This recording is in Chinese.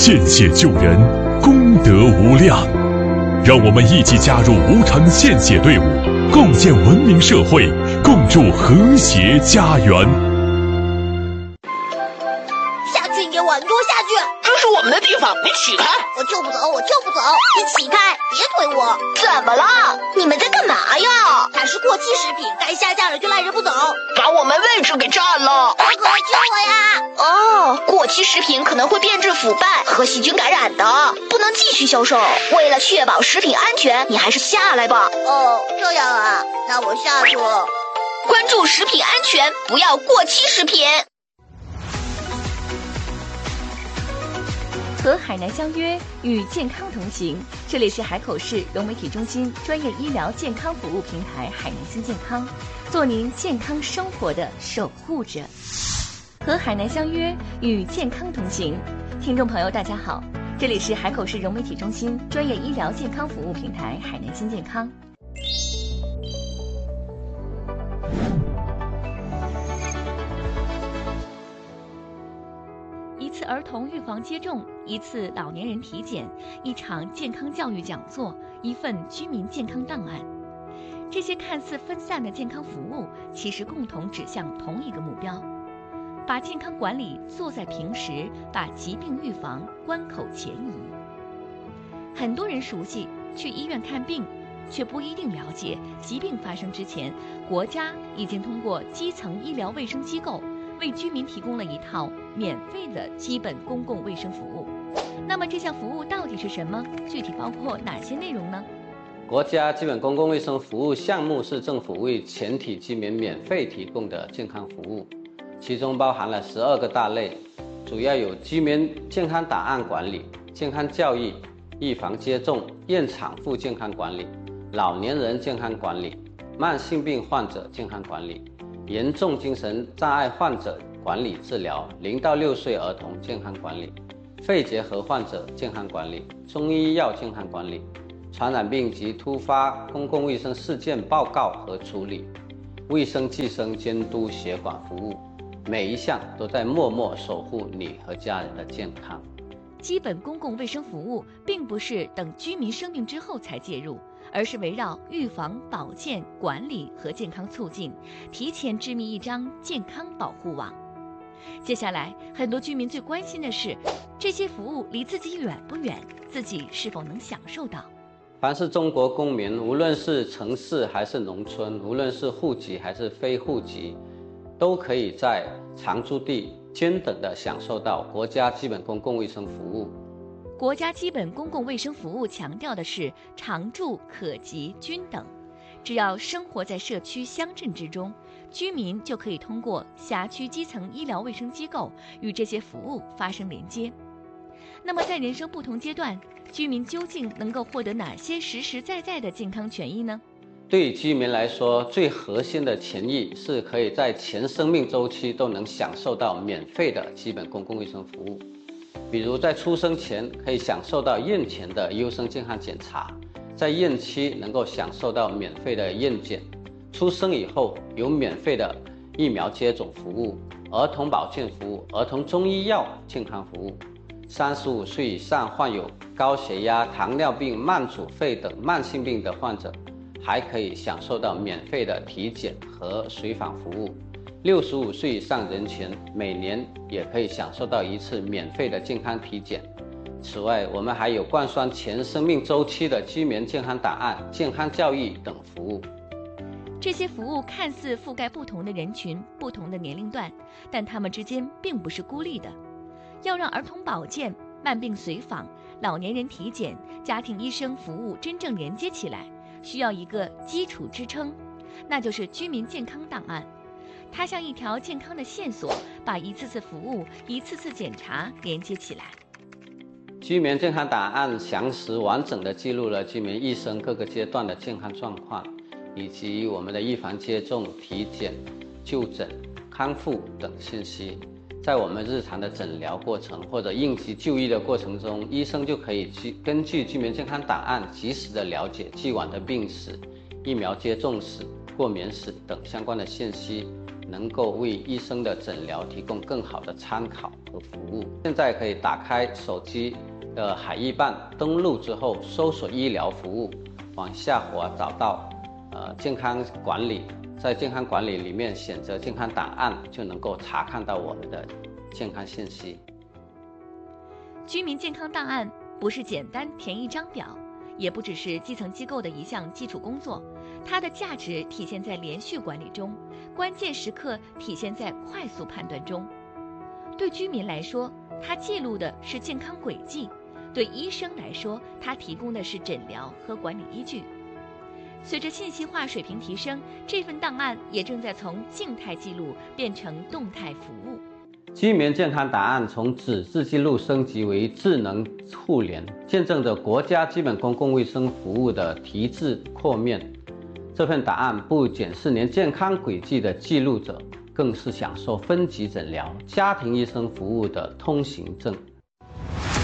献血救人，功德无量。让我们一起加入无偿献血队伍，共建文明社会，共筑和谐家园。 下去，你往多下去！ 这是我们的地方，你起开！ 我就不走，我就不走！你起开，别推我！ 怎么了？ 你们在干嘛呀？它是过期食品，该下架了就赖着不走， 把我们位置给占了！ 大哥，救我呀！ 哦，过期食品可能会变质腐败和细菌感染的，不能继续销售。为了确保食品安全，你还是下来吧。 哦，这样啊，那我下去了。 关注食品安全，不要过期食品。 和海南相约，与健康同行。这里是海口市融媒体中心专业医疗健康服务平台海南新健康，做您健康生活的守护者。和海南相约，与健康同行。听众朋友，大家好，这里是海口市融媒体中心专业医疗健康服务平台海南新健康。一次儿童预防接种，一次老年人体检，一场健康教育讲座，一份居民健康档案。这些看似分散的健康服务，其实共同指向同一个目标：把健康管理做在平时，把疾病预防关口前移。很多人熟悉去医院看病，却不一定了解疾病发生之前，国家已经通过基层医疗卫生机构为居民提供了一套免费的基本公共卫生服务。那么这项服务到底是什么？具体包括哪些内容呢？ 国家基本公共卫生服务项目是政府为全体居民免费提供的健康服务，其中包含了12个大类，主要有居民健康档案管理、健康教育、预防接种、验产妇健康管理、老年人健康管理、慢性病患者健康管理、严重精神障碍患者管理治疗、0到6岁儿童健康管理、肺结核患者健康管理、中医药健康管理、传染病及突发公共卫生事件报告和处理、卫生计生监督协管服务，每一项都在默默守护你和家人的健康。 基本公共卫生服务并不是等居民生病之后才介入，而是围绕预防、保健、管理和健康促进，提前织密一张健康保护网。接下来，很多居民最关心的是，这些服务离自己远不远，自己是否能享受到。 凡是中国公民，无论是城市还是农村，无论是户籍还是非户籍，都可以在常住地均等地享受到国家基本公共卫生服务。 国家基本公共卫生服务强调的是常住、可及、均等。只要生活在社区乡镇之中，居民就可以通过辖区基层医疗卫生机构与这些服务发生连接。那么在人生不同阶段，居民究竟能够获得哪些实实在在的健康权益呢？ 对于居民来说，最核心的权益是可以在全生命周期都能享受到免费的基本公共卫生服务。比如在出生前可以享受到孕前的优生健康检查，在孕期能够享受到免费的孕检，出生以后有免费的疫苗接种服务、儿童保健服务、儿童中医药健康服务。35岁以上患有高血压、糖尿病、慢阻肺等慢性病的患者，还可以享受到免费的体检和随访服务。65岁以上人群每年也可以享受到一次免费的健康体检。此外，我们还有贯穿全生命周期的居民健康档案、健康教育等服务。 这些服务看似覆盖不同的人群、不同的年龄段，但它们之间并不是孤立的。要让儿童保健、慢病随访、老年人体检、家庭医生服务真正连接起来，需要一个基础支撑，那就是居民健康档案。它像一条健康的线索，把一次次服务、一次次检查连接起来。 居民健康档案详实完整地记录了居民一生各个阶段的健康状况，以及我们的预防接种、体检、就诊、康复等信息。在我们日常的诊疗过程或者应急就医的过程中，医生就可以根据居民健康档案及时地了解既往的病史、疫苗接种史、过敏史等相关的信息， 能够为医生的诊疗提供更好的参考和服务。现在可以打开手机的海医办，登录之后搜索医疗服务，往下滑找到健康管理，在健康管理里面选择健康档案，就能够查看到我们的健康信息。 居民健康档案不是简单填一张表，也不只是基层机构的一项基础工作，它的价值体现在连续管理中，关键时刻体现在快速判断中。对居民来说，它记录的是健康轨迹；对医生来说，它提供的是诊疗和管理依据。随着信息化水平提升，这份档案也正在从静态记录变成动态服务。 居民健康档案从纸质记录升级为智能互联，见证着国家基本公共卫生服务的提质扩面。这份档案不仅是连健康轨迹的记录者，更是享受分级诊疗、家庭医生服务的通行证。